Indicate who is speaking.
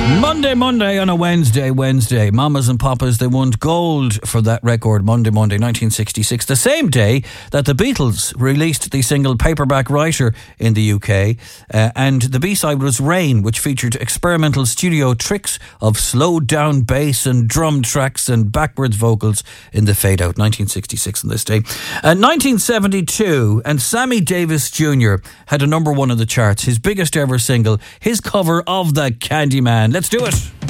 Speaker 1: Monday on a Wednesday. Mamas and Papas, they won gold for that record Monday, 1966. The same day that the Beatles released the single Paperback Writer in the UK. And the B-side was Rain, which featured experimental studio tricks of slowed down bass and drum tracks and backwards vocals in the fade out. 1966 on this day. 1972, and Sammy Davis Jr. had a number one on the charts. His biggest ever single, his cover of the Candyman. Let's do it.